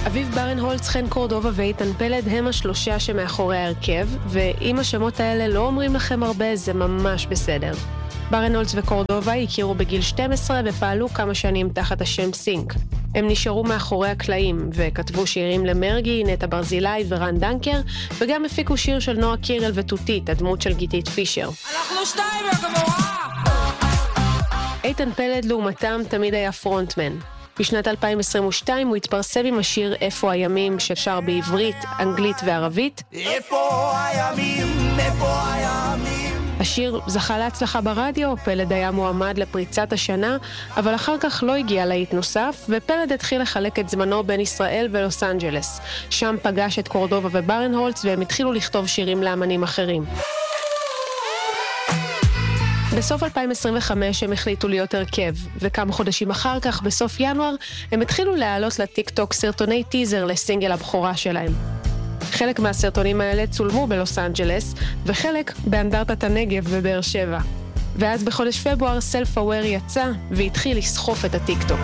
אביב ברנהולץ, חן קורדובה ואיתן פלד הם השלושה שמאחורי ההרכב, ואם השמות האלה לא אומרים לכם הרבה, זה ממש בסדר. ברנהולץ וקורדובה הכירו בגיל 12 ופעלו כמה שנים תחת השם סינק. הם נשארו מאחורי הקלעים וכתבו שירים למרגי, נטע ברזילי ורן דנקר, וגם הפיקו שיר של נועה קירל ותותית, הדמות של גיטית פישר. אנחנו שתיים והגמורה! איתן פלד לעומתם תמיד היה פרונטמן. בשנת 2022 הוא התפרסם עם השיר איפה הימים ששר בעברית, אנגלית וערבית. איפה הימים, איפה הימים. השיר זכה להצלחה ברדיו, פלד היה מועמד לפריצת השנה, אבל אחר כך לא הגיע להיט נוסף, ופלד התחיל לחלק את זמנו בין ישראל ולוס אנג'לס. שם פגש את קורדובה וברנהולץ והם התחילו לכתוב שירים לאמנים אחרים. בסוף 2025 הם החליטו להיות הרכב, וכמה חודשים אחר כך, בסוף ינואר, הם התחילו להעלות לטיק טוק סרטוני טיזר לסינגל הבכורה שלהם. חלק מהסרטונים האלה צולמו בלוס אנג'לס, וחלק באנדרטת הנגב בבאר שבע. ואז בחודש פברואר סלף אוור יצא, והתחיל לסחוף את הטיק טוק.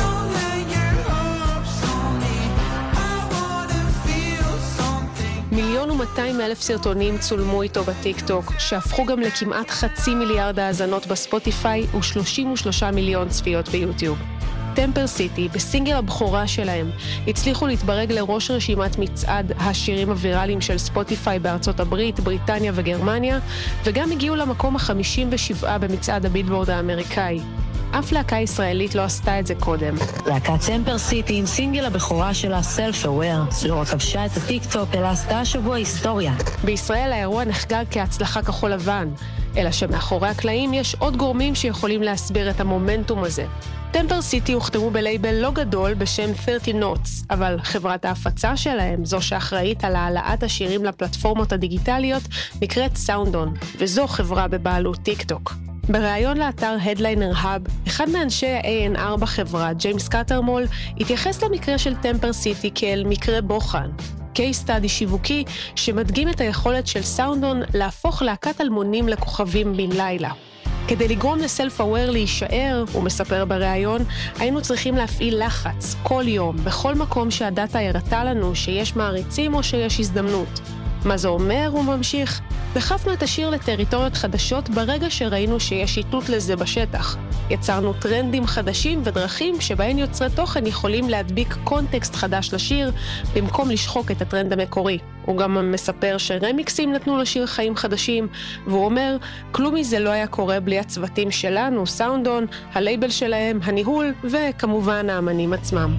1,200,000 סרטונים צולמו איתו בטיק טוק, שהפכו גם לכמעט 500,000,000 האזנות בספוטיפיי ו33 מיליון צפיות ביוטיוב. טמפר סיטי, בסינגל הבכורה שלהם, הצליחו להתברג לראש רשימת מצעד השירים הוויראליים של ספוטיפיי בארצות הברית, בריטניה וגרמניה, וגם הגיעו למקום ה-57 במצעד הבילבורד האמריקאי. אף להקה ישראלית לא עשתה את זה קודם. להקת טמפר סיטי עם סינגל הבכורה שלה סלף אוור, לא רק כבשה את הטיק טוק, אלא עשתה השבוע היסטוריה. בישראל האירוע נחגג כהצלחה כחול לבן, אלא שמאחורי הקלעים יש עוד גורמים שיכולים להסביר את המומנטום הזה. טמפר סיטי הוכתרו בלייבל לא גדול בשם 30 Notes, אבל חברת ההפצה שלהם, זו שאחראית על העלאת השירים לפלטפורמות הדיגיטליות, נקראת סאונדון, וזו חברה בבעלות טיק טוק. בריאיון לאתר Headliner Hub, אחד מאנשי ה-A&R בחברה, ג'יימס קטרמול, התייחס למקרה של טמפר סיטי כאל מקרה בוחן. קייס סטאדי שיווקי שמדגים את היכולת של סאונדון להפוך להקת אלמונים לכוכבים בן לילה. כדי לגרום לסלף אוור להישאר, הוא מספר בריאיון, היינו צריכים להפעיל לחץ כל יום, בכל מקום שהדאטה הראתה לנו שיש מעריצים או שיש הזדמנות. מה זה אומר? הוא ממשיך. דחפנו את השיר לטריטוריות חדשות ברגע שראינו שיש איתות לזה בשטח. יצרנו טרנדים חדשים ודרכים שבהן יוצרי תוכן יכולים להדביק קונטקסט חדש לשיר, במקום לשחוק את הטרנד המקורי. הוא גם מספר שרמיקסים נתנו לשיר חיים חדשים, והוא אומר, כלום מזה לא היה קורה בלי הצוותים שלנו, סאונדון, הלייבל שלהם, הניהול, וכמובן האמנים עצמם.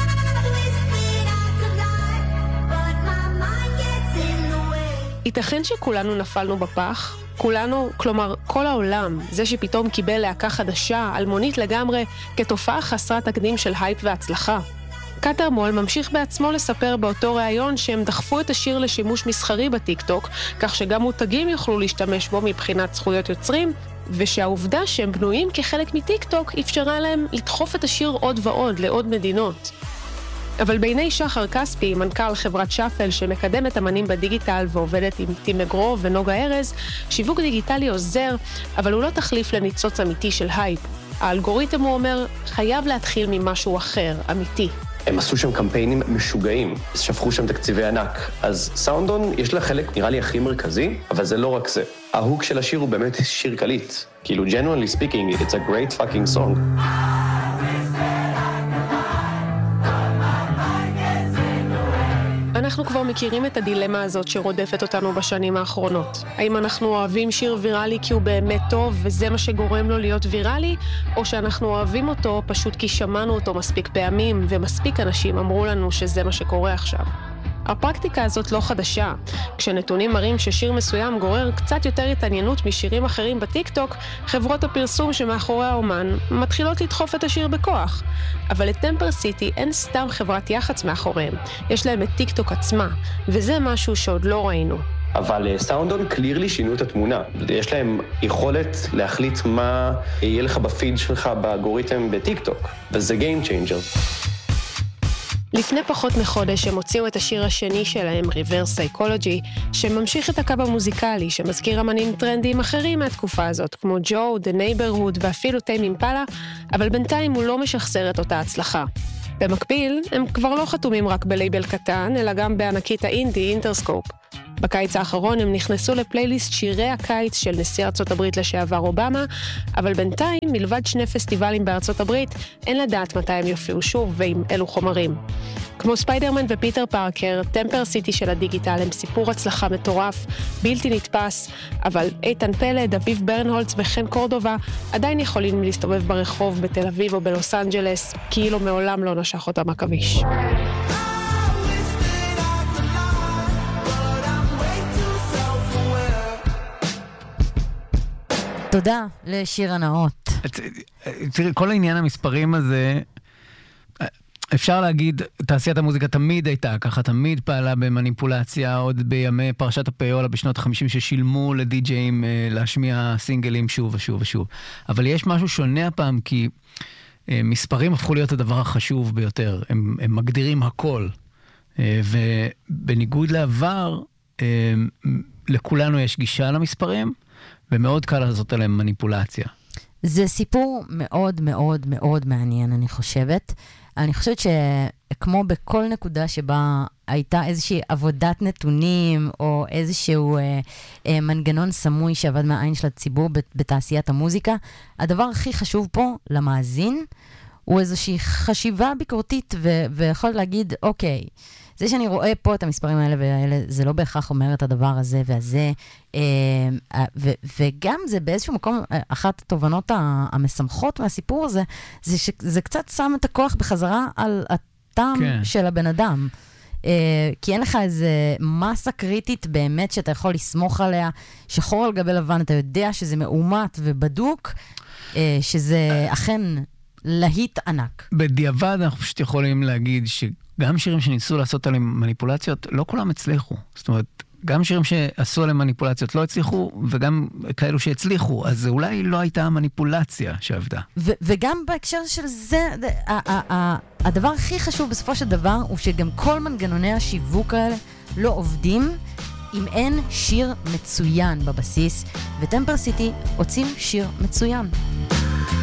ייתכן שכולנו נפלנו בפח, כולנו, כלומר כל העולם, זה שפתאום קיבל להקה חדשה, אלמונית לגמרי, כתופעה חסרת תקדים של הייפ והצלחה. קטרמול ממשיך בעצמו לספר באותו ראיון שהם דחפו את השיר לשימוש מסחרי בטיק טוק, כך שגם מותגים יוכלו להשתמש בו מבחינת זכויות יוצרים, ושהעובדה שהם בנויים כחלק מטיק טוק אפשרה להם לדחוף את השיר עוד ועוד לעוד מדינות. אבל בעיני שחר כספי, מנכ"ל חברת שפל שמקדמת אמנים בדיגיטל ועובדת עם טים מגרו ונוגה ארז, שיווק דיגיטלי עוזר, אבל הוא לא תחליף לניצוץ אמיתי של הייפ. האלגוריתם, הוא אומר, חייב להתחיל ממשהו אחר, אמיתי. הם עשו שם קמפיינים משוגעים, שפכו שם תקציבי ענק. אז סאונדון יש לה חלק נראה לי הכי מרכזי, אבל זה לא רק זה. ההוק של השיר הוא באמת שיר קליט. כאילו, genuinely speaking, it's a great fucking song. אנחנו כבר מכירים את הדילמה הזאת שרודפת אותנו בשנים האחרונות. האם אנחנו אוהבים שיר ויראלי כי הוא באמת טוב וזה מה שגורם לו להיות ויראלי, או שאנחנו אוהבים אותו פשוט כי שמענו אותו מספיק פעמים ומספיק אנשים אמרו לנו שזה מה שקורה עכשיו. הפרקטיקה הזאת לא חדשה. כשנתונים מראים ששיר מסוים גורר קצת יותר התעניינות משירים אחרים בטיק-טוק, חברות הפרסום שמאחורי האומן מתחילות לדחוף את השיר בכוח. אבל לטמפר סיטי אין סתם חברת יח"צ מאחוריהם. יש להם את טיק-טוק עצמה, וזה משהו שעוד לא ראינו. אבל סאונדון קלירלי שינו את התמונה. יש להם יכולת להחליט מה יהיה לך בפיד שלך באלגוריתם בטיק-טוק, וזה game changer. לפני פחות מחודש הם הוציאו את השיר השני שלהם, Reverse Psychology, שממשיך את הקו המוזיקלי, שמזכיר אמנים טרנדיים אחרים מהתקופה הזאת, כמו ג'ו, The Neighborhood ואפילו טיים אימפלה, אבל בינתיים הוא לא משחזר את אותה הצלחה. במקביל, הם כבר לא חתומים רק בלייבל קטן, אלא גם בענקית האינדי, אינטרסקופ. בקיץ האחרון הם נכנסו לפלייליסט שירי הקיץ של נשיא ארצות הברית לשעבר אובמה, אבל בינתיים, מלבד 2 פסטיבלים בארצות הברית, אין לדעת מתי הם יופיעו שוב ועם אילו חומרים. כמו ספיידרמן ופיטר פארקר, טמפר סיטי של הדיגיטל הם סיפור הצלחה מטורף, בלתי נתפס, אבל איתן פלד, אביב ברנהולץ וחן קורדובה עדיין יכולים להסתובב ברחוב בתל אביב או בלוס אנג'לס, כאילו מעולם לא נשך אותם עכביש. תודה לשיר הנאות. תראי, כל העניין המספרים הזה, אפשר להגיד, תעשיית המוזיקה תמיד הייתה ככה, תמיד פעלה במניפולציה, עוד בימי פרשת הפיולה בשנות ה-50 ששילמו לדי-ג'אים להשמיע סינגלים שוב ושוב ושוב. אבל יש משהו שונה הפעם, כי מספרים הפכו להיות הדבר החשוב ביותר. הם מגדירים הכל. ובניגוד לעבר, לכולנו יש גישה למספרים, ומאוד קל לעשות עליהם מניפולציה. זה סיפור מאוד מאוד מאוד מעניין, אני חושבת. אני חושבת שכמו בכל נקודה שבה הייתה איזושהי עבודת נתונים, או איזשהו מנגנון סמוי שעבד מהעין של הציבור בתעשיית המוזיקה, הדבר הכי חשוב פה למאזין, הוא איזושהי חשיבה ביקורתית, ויכול להגיד, אוקיי, זה שאני רואה פה את המספרים האלה והאלה, זה לא בהכרח אומר את הדבר הזה והזה, וגם זה באיזשהו מקום, אחת התובנות המשמחות מהסיפור הזה, זה שזה קצת שם את הכוח בחזרה על הטעם של הבן אדם. כי אין לך איזה מסה קריטית באמת שאתה יכול לסמוך עליה, שחור על גבי לבן, אתה יודע שזה מאומת ובדוק, שזה אכן להיט ענק. בדיעבד אנחנו פשוט יכולים להגיד גם שירים שניסו לעשות עליהם מניפולציות, לא כולם הצליחו. זאת אומרת, גם שירים שעשו עליהם מניפולציות לא הצליחו, וגם כאלו שהצליחו, אז זה אולי לא הייתה מניפולציה שעבדה. וגם בהקשר של זה, הדבר הכי חשוב בסופו של דבר, הוא שגם כל מנגנוני השיווק האלה לא עובדים, אם אין שיר מצוין בבסיס, וטמפר סיטי הוצאים שיר מצוין.